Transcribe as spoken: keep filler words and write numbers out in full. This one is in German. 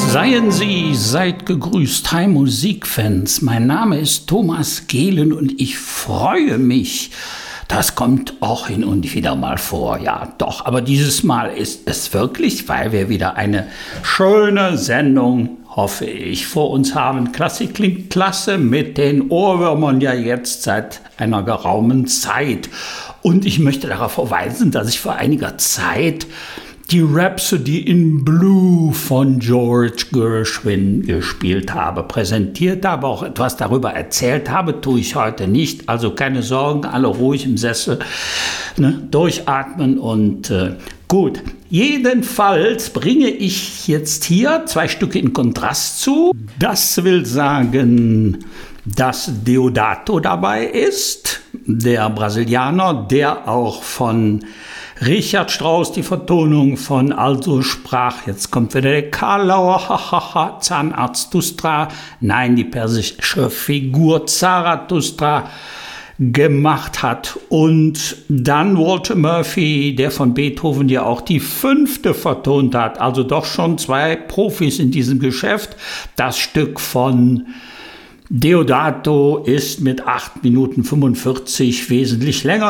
Seien Sie, seid gegrüßt, hi Musikfans. Mein Name ist Thomas Gehlen und ich freue mich. Das kommt auch hin und wieder mal vor, ja doch. Aber dieses Mal ist es wirklich, weil wir wieder eine schöne Sendung, hoffe ich, vor uns haben. Klassik klingt klasse mit den Ohrwürmern ja jetzt seit einer geraumen Zeit. Und ich möchte darauf verweisen, dass ich vor einiger Zeit die Rhapsody in Blue von George Gershwin gespielt habe, präsentiert habe, auch etwas darüber erzählt habe, tue ich heute nicht. Also keine Sorgen, alle ruhig im Sessel, ne, durchatmen und äh, gut. Jedenfalls bringe ich jetzt hier zwei Stücke in Kontrast zu. Das will sagen, dass Deodato dabei ist, der Brasilianer, der auch von Richard Strauss die Vertonung von Also sprach, jetzt kommt wieder der Karlauer, hahaha, Zahnarztustra, nein, die persische Figur Zarathustra gemacht hat. Und dann Walter Murphy, der von Beethoven ja auch die fünfte vertont hat, also doch schon zwei Profis in diesem Geschäft. Das Stück von Deodato ist mit acht Minuten fünfundvierzig wesentlich länger.